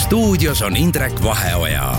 stuudios on Indrek Vaheoja.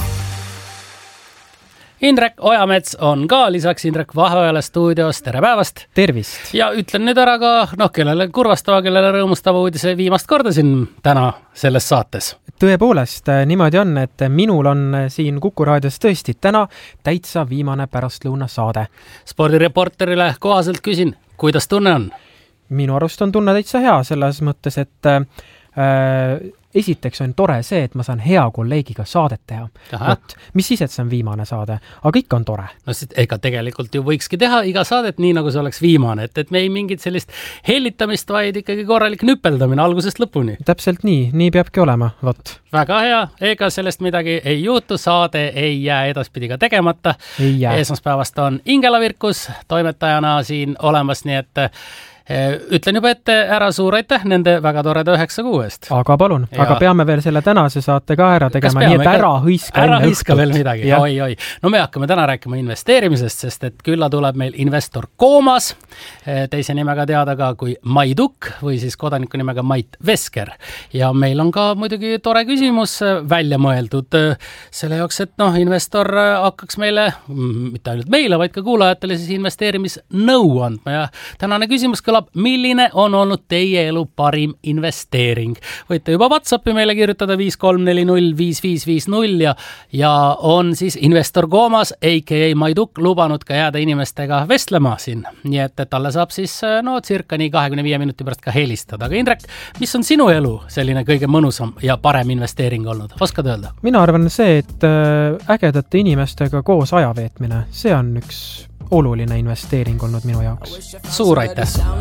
Indrek Ojamets on ka lisaks Indrek Vaheojale stuudios. Tere päevast! Tervist! Ja ütlen nüüd ära ka, kellele kurvastava, kellele rõõmustava uudise viimast korda siin täna selles saates. Tõepoolest, niimoodi on, et minul on siin Kuku raadios tõesti täna täitsa viimane pärastlõuna saade. Spordireporterile kohaselt küsin, kuidas tunne on? Minu arust on tunne täitsa hea selles mõttes, et esiteks on tore see, et ma saan hea kolleegiga saadet teha. Võt, mis siis, et see on viimane saade, aga ikka on tore. No ega tegelikult ju võikski teha iga saadet nii, nagu see oleks viimane, et me ei mingit sellist hellitamist, vaid ikkagi korralik nüpeldamine algusest lõpuni. Täpselt nii peabki olema, võt. Väga hea, ega sellest midagi ei juhtu, saade ei jää edaspidi ka tegemata. Esmaspäevast on Ingela Virkus toimetajana siin olemas, nii et ütlen juba ette ära suur aitäh nende väga toreda 9 kuu eest. Aga palun, aga peame veel selle tänase saate ka ära tegema, nii et ära hõiska veel midagi. Oi. No me hakkame täna rääkima investeerimisest, sest et külla tuleb meil investor Koomas, teise nimega teada ka kui Maiduk või siis kodaniku nimega Mait Vesker. Ja meil on ka muidugi tore küsimus välja mõeldud selle jaoks, et investor hakkaks meile, mitte ainult meile, vaid ka kuulajatele siis investeerimisnõu andma ja tänane küsimus kõlab, milline on olnud teie elu parim investeering? Võite juba WhatsAppi meile kirjutada 53405550 ja on siis investor Koomas, a.k.a. Maiduk, lubanud ka jääda inimestega vestlema siin. Nii et talle saab siis circa nii 25 minuti pärast ka helistada. Aga Indrek, mis on sinu elu selline kõige mõnusam ja parem investeering olnud? Oskad öelda? Mina arvan see, et ägedate inimestega koos aja veetmine, see on üks oluline investeering olnud minu jaoks. Suur aitäh!